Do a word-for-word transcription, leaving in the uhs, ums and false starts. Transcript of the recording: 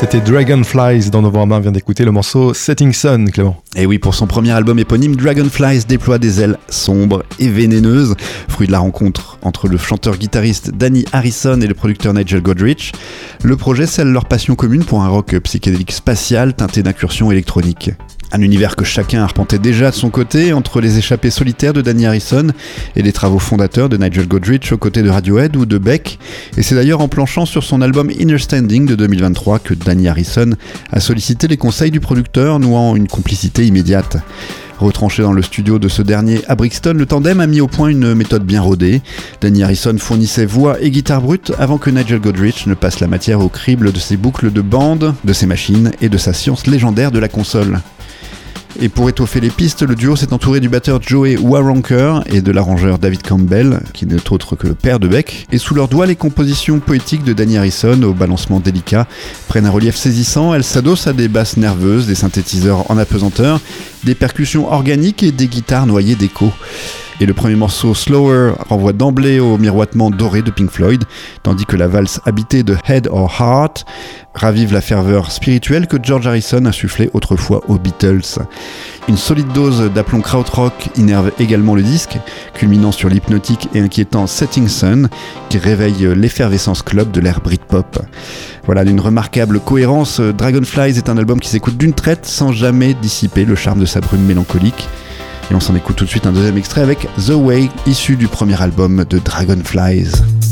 C'était Dragonflies dans November, on vient d'écouter le morceau Setting Sun, Clément. Et oui, pour son premier album éponyme, Dragonflies déploie des ailes sombres et vénéneuses, fruit de la rencontre entre le chanteur-guitariste Danny Harrison et le producteur Nigel Godrich. Le projet scelle leur passion commune pour un rock psychédélique spatial teinté d'incursions électroniques. Un univers que chacun arpentait déjà de son côté, entre les échappées solitaires de Danny Harrison et les travaux fondateurs de Nigel Godrich aux côtés de Radiohead ou de Beck. Et c'est d'ailleurs en planchant sur son album Inner Standing de deux mille vingt-trois que Danny Harrison a sollicité les conseils du producteur, nouant une complicité immédiate. Retranché dans le studio de ce dernier à Brixton, le tandem a mis au point une méthode bien rodée. Danny Harrison fournissait voix et guitare brute avant que Nigel Godrich ne passe la matière au crible de ses boucles de bande, de ses machines et de sa science légendaire de la console. Et pour étoffer les pistes, le duo s'est entouré du batteur Joey Waronker et de l'arrangeur David Campbell, qui n'est autre que le père de Beck. Et sous leurs doigts, les compositions poétiques de Danny Harrison, au balancement délicat, prennent un relief saisissant. Elles s'adossent à des basses nerveuses, des synthétiseurs en apesanteur, des percussions organiques et des guitares noyées d'écho. Et le premier morceau, Slower, renvoie d'emblée au miroitement doré de Pink Floyd, tandis que la valse habitée de Head or Heart ravive la ferveur spirituelle que George Harrison insufflait autrefois aux Beatles. Une solide dose d'aplomb krautrock innerve également le disque, culminant sur l'hypnotique et inquiétant Setting Sun, qui réveille l'effervescence club de l'ère Britpop. Voilà, d'une remarquable cohérence, Dragonflies est un album qui s'écoute d'une traite sans jamais dissiper le charme de sa brume mélancolique. Et on s'en écoute tout de suite un deuxième extrait avec The Way, issu du premier album de Dragonflies.